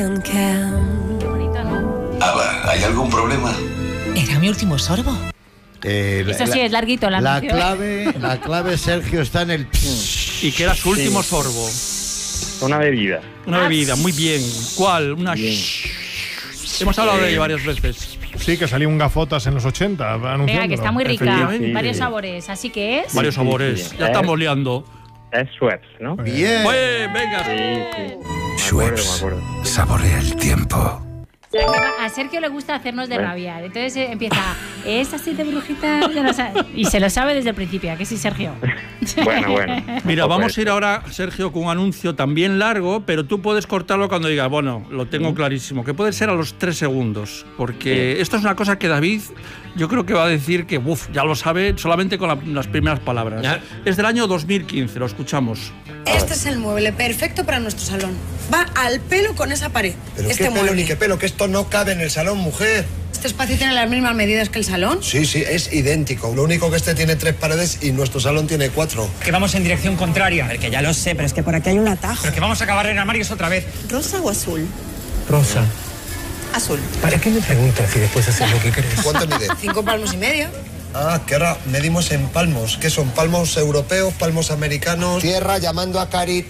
Qué bonito, ¿no? ¿Hay algún problema? Era mi último sorbo. Eso sí, es larguito la clave, Sergio, está en el... Y que era su último sorbo. Una bebida. Una bebida, muy bien. ¿Cuál? Una... Hemos hablado de ello varias veces. Sí, que salía un gafotas en los 80 anunciándolo. Venga, que está muy rica. Sí. Varios sabores, así que es... Varios sabores. Sí. Ya estamos liando. Es Schweppes, ¿no? Bien. Venga. Sí. Schweppes. Saborea el tiempo. A Sergio le gusta hacernos de rabiar. Entonces empieza, es así de brujita, y se lo sabe desde el principio, ¿a que sí, Sergio? Bueno. Mira, vamos a ir ahora, Sergio, con un anuncio también largo, pero tú puedes cortarlo cuando digas, bueno, lo tengo clarísimo, que puede ser a los 3 segundos, porque esto es una cosa que David, yo creo que va a decir que, ya lo sabe solamente con las primeras palabras. ¿Ya? Es del año 2015, lo escuchamos. Este es el mueble perfecto para nuestro salón. Va al pelo con esa pared. Pero este qué mueble. pelo ni qué pelo, que esto no cabe en el salón, mujer. ¿Este espacio tiene las mismas medidas que el salón? Sí, es idéntico. Lo único que este tiene 3 paredes y nuestro salón tiene 4. Que vamos en dirección contraria. A ver, que ya lo sé, pero es que por aquí hay un atajo. Pero que vamos a acabar en armarios otra vez. ¿Rosa o azul? Rosa. Azul. ¿Para qué me preguntas si después haces lo que crees? ¿Cuánto mide? 5 palmos y medio. Ah, que ahora medimos en palmos. ¿Qué son? ¿Palmos europeos, palmos americanos? Tierra llamando a Cari.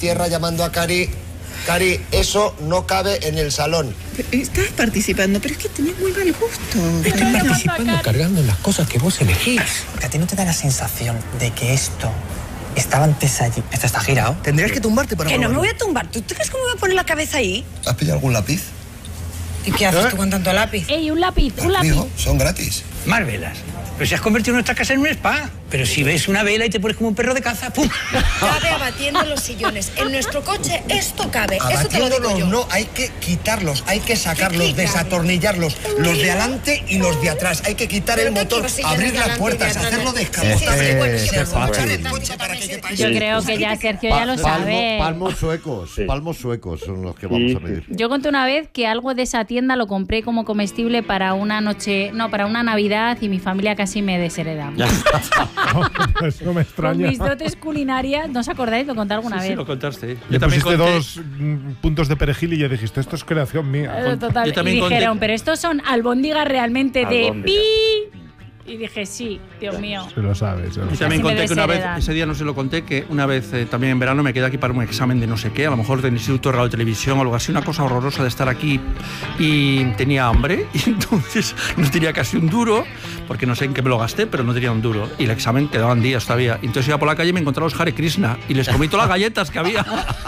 Cari, eso no cabe en el salón. Estás participando, pero es que tenés muy mal gusto. Estoy participando cargando en las cosas que vos elegís. ¿A ti no te da la sensación de que esto estaba antes allí? ¿Esto está girado? Tendrías que tumbarte para Que no me probarlo. voy a tumbar. ¿Tú te crees que me voy a poner la cabeza ahí? ¿Has pillado algún lápiz? ¿Y qué haces tú con tanto lápiz? ¡Ey, un lápiz! Amigo, son gratis. Más velas. Pero si has convertido nuestra casa en un spa. Pero si ves una vela y te pones como un perro de caza, ¡pum! Cabe abatiendo los sillones. En nuestro coche esto cabe. Eso te lo digo Abatiéndolos yo. no, hay que quitarlos, hay que sacarlos, ¿Qué quitar? desatornillarlos, los de adelante y los de atrás. Hay que quitar el ¿Pero qué motor, quiero sillones abrir de las adelante y de puertas, atrás? hacerlo Sí, descapotable. bueno, sí, Qué bueno, fácil. el coche para que quepa. Yo creo que ya Sergio ya lo sabe. Palmos suecos son los que vamos a medir. Yo conté una vez que algo de esa tienda lo compré como comestible para una Navidad y mi familia casi me deshereda. Eso me Con extraña. mis dotes culinarias, ¿no os acordáis? Lo conté alguna vez. Sí, lo contaste. Le Yo también pusiste conté... 2 puntos de perejil y ya dijiste, esto es creación mía. Total. Yo también Y dijeron, conté- pero estos son albóndigas realmente de Albóndigas. pi. Y dije, sí, Dios mío. Se lo sabes. Yo Casi también me conté que una vez, desheredan. ese día no se lo conté, que una vez también en verano me quedé aquí para un examen de no sé qué, a lo mejor del Instituto de Radio y Televisión o algo así, una cosa horrorosa de estar aquí y tenía hambre y entonces no tenía casi un duro, porque no sé en qué me lo gasté, pero no tenía un duro. Y el examen quedaban días todavía. Entonces iba por la calle y me encontraba los Hare Krishna y les comí todas las galletas que había.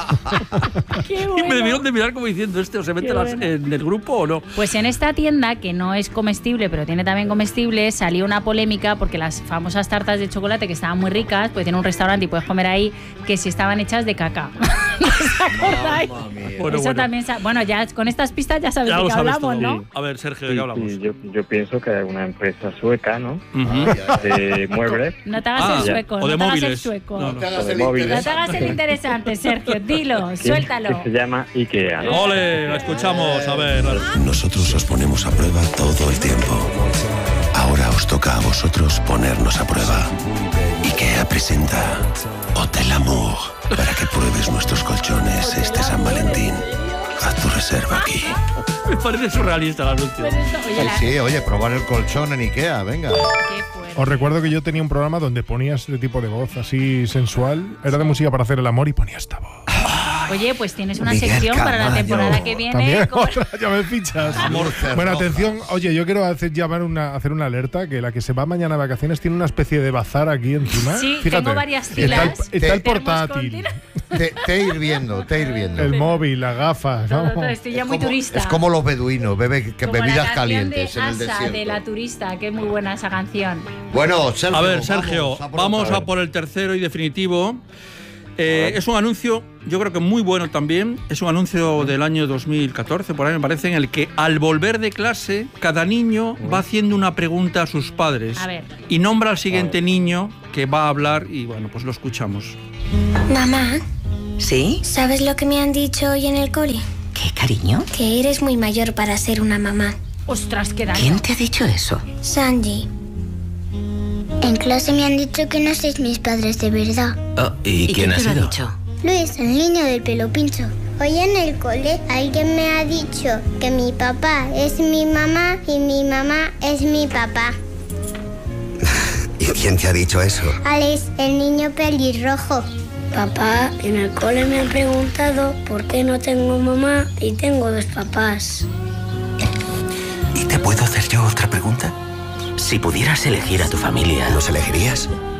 Qué Y me bueno. debieron de mirar como diciendo, o se mete Qué bueno. en el grupo o no. Pues en esta tienda, que no es comestible, pero tiene también comestible, salió una polémica porque las famosas tartas de chocolate, que estaban muy ricas, pues tiene un restaurante y puedes comer ahí, que si estaban hechas de caca. ¿No os acordáis? Bueno, Eso bueno. también... Bueno, ya con estas pistas ya sabes Ya de lo qué sabes hablamos, todo. ¿no? A ver, Sergio, ¿de qué hablamos? Sí, yo pienso que es una empresa sueca, ¿no? Ujú. De muebles. No te hagas el sueco, o de no te hagas el móviles. sueco. No, no. O de móviles. No te hagas el interesante, Sergio, dilo, Que suéltalo. se llama IKEA, ¿no? Ole, la escuchamos, a ver. Nosotros os ponemos a prueba todo el tiempo. Ahora os toca a vosotros ponernos a prueba. IKEA presenta Hotel Amour para que pruebes nuestros colchones este San Valentín. Haz tu reserva aquí. Me parece surrealista el anuncio. Pues esto, oye, Sí, oye, probar el colchón en Ikea, venga. qué fuerte. Os recuerdo que yo tenía un programa donde ponías este tipo de voz así sensual. Era de música para hacer el amor y ponía esta voz. Oye, pues tienes una Miguel sección para la Caballo. temporada que viene. También, como- otra, ya me fichas. Bueno, atención, oye, yo quiero hacer una alerta, que la que se va mañana a vacaciones tiene una especie de bazar aquí encima. Sí, Fíjate, tengo varias está el- filas. Está el Tenemos portátil, Te ir viendo. el móvil, las gafas. Todo, ¿no? todo, estoy ya muy turista. Es como los beduinos, Como bebidas la canción calientes de en el Asa, desierto. de la turista, que es muy buena esa canción. Bueno, Sergio. A ver, Sergio, vamos por a por el tercero y definitivo. Es un anuncio, yo creo que muy bueno también. Es un anuncio del año 2014, por ahí me parece, en el que al volver de clase, cada niño va haciendo una pregunta a sus padres. A ver. Y nombra al siguiente niño que va a hablar y bueno, pues lo escuchamos. Mamá, ¿Sí? ¿sabes lo que me han dicho hoy en el cole? ¿Qué, cariño? Que eres muy mayor para ser una mamá. Ostras, qué daño. ¿Quién te ha dicho eso? Sanji. En clase me han dicho que no sois mis padres de verdad. Oh, ¿y quién ha te lo ha sido? dicho? Luis, el niño del pelo pincho. Hoy en el cole alguien me ha dicho que mi papá es mi mamá y mi mamá es mi papá. ¿Y quién te ha dicho eso? Alex, el niño pelirrojo. Papá, en el cole me han preguntado por qué no tengo mamá y tengo 2 papás. ¿Y te puedo hacer yo otra pregunta? Si pudieras elegir a tu familia, ¿Los elegirías?